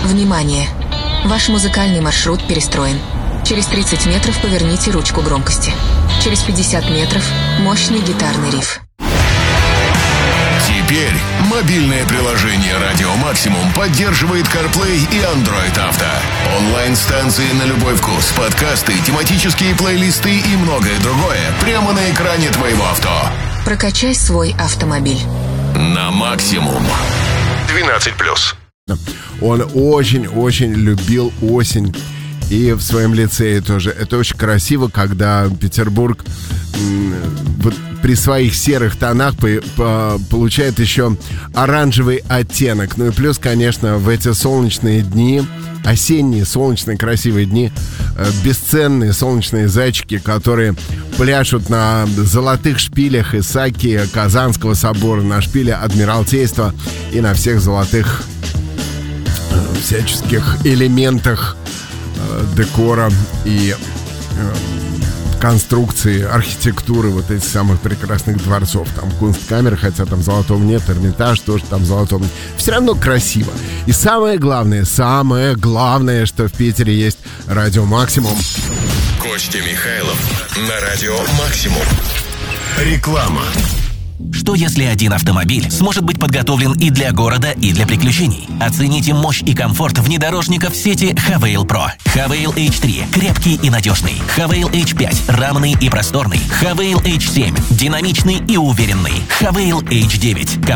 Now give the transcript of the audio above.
Внимание! Ваш музыкальный маршрут перестроен. Через 30 метров поверните ручку громкости. Через 50 метров мощный гитарный риф. Теперь мобильное приложение «Радио Максимум» поддерживает CarPlay и Android Auto. Онлайн-станции на любой вкус, подкасты, тематические плейлисты и многое другое прямо на экране твоего авто. Прокачай свой автомобиль. На максимум. 12+. Он очень-очень любил осень. И в своем лицее тоже. Это очень красиво, когда Петербург вот при своих серых тонах получает еще оранжевый оттенок. Ну и плюс, конечно, в эти солнечные дни, осенние солнечные красивые дни, бесценные солнечные зайчики, которые пляшут на золотых шпилях Исаакия, Казанского собора, на шпиле Адмиралтейства и на всех золотых всяческих элементах декора и конструкции, архитектуры вот этих самых прекрасных дворцов. Там Кунсткамера, хотя там золотого нет, Эрмитаж тоже там золотого нет. Все равно красиво. И самое главное, что в Питере есть Радио Максимум. Костя Михайлов на Радио Максимум. Реклама. Что если один автомобиль сможет быть подготовлен и для города, и для приключений? Оцените мощь и комфорт внедорожников сети Havail Pro. Havail H3 – крепкий и надежный. Havail H5 – рамный и просторный. Havail H7 – динамичный и уверенный. Havail H9